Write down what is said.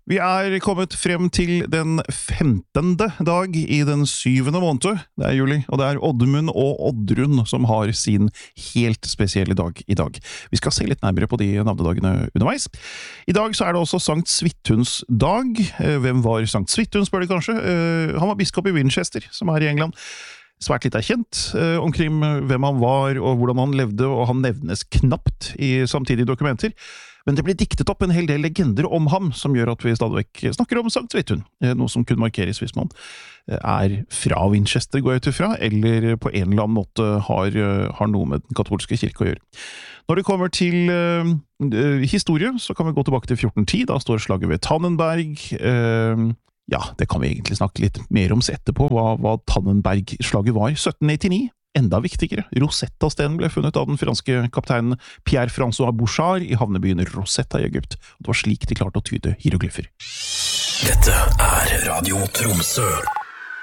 Vi kommet frem til den 15. dag i den 7. måned. Det juli, og det Oddmund og Oddrun som har sin helt spesielle dag i dag. Vi skal se litt nærmere på de navnedagene underveis. I dag så det også Sankt Svithuns dag. Hvem var Sankt Svithun, spør de kanskje? Han var biskop i Winchester, som i England. Svært litt kjent omkring hvem han var og hvordan han levde, og han nevnes knapt i samtidige dokumenter. Men det ble diktet opp en hel del legender om ham, som gjør at vi stadigvæk snakker om Sankt Svithun, noe som kunne markeres hvis man fra Winchester, går jeg ut ifra, eller på en eller annen måte har noe med den katolske kirke å gjøre. Når det kommer til historie, så kan vi gå tilbake til 1410, da står slaget ved Tannenberg. Ja, det kan vi egentlig snakke litt mer om etterpå, hva Tannenberg-slaget var. 1799. Enda viktigere, Rosetta-stenen ble funnet av den franske kapteinen Pierre-François Bouchard i havnebyen Rosetta i Egypt. Det var slik de klarte å tyde hieroglyfer. Dette Radio Tromsø.